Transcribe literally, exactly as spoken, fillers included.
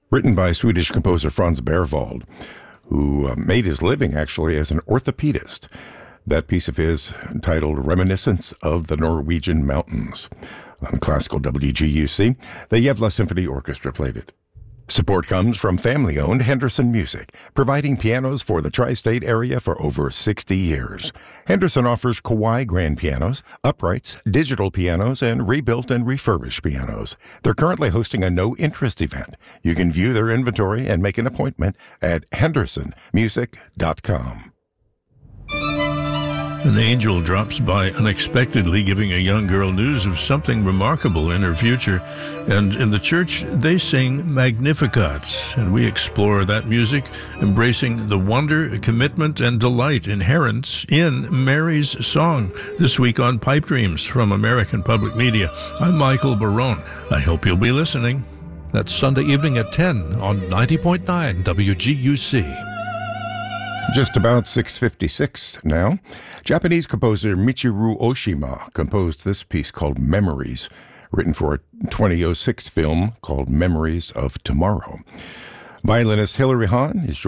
Written by Swedish composer Franz Berwald, who uh, made his living actually as an orthopedist. That piece of his titled Reminiscence of the Norwegian Mountains. On classical W G U C, the Yevla Symphony Orchestra played it. Support comes from family-owned Henderson Music, providing pianos for the tri-state area for over sixty years. Henderson offers Kawai grand pianos, uprights, digital pianos, and rebuilt and refurbished pianos. They're currently hosting a no-interest event. You can view their inventory and make an appointment at henderson music dot com. An angel drops by unexpectedly, giving a young girl news of something remarkable in her future. And in the church, they sing Magnificat, and we explore that music, embracing the wonder, commitment, and delight inherent in Mary's song. This week on Pipe Dreams from American Public Media, I'm Michael Barone. I hope you'll be listening. That's Sunday evening at ten on ninety point nine W G U C. Just about six fifty-six now. Japanese composer Michiru Oshima composed this piece called Memories, written for a twenty oh six film called Memories of Tomorrow. Violinist Hilary Hahn is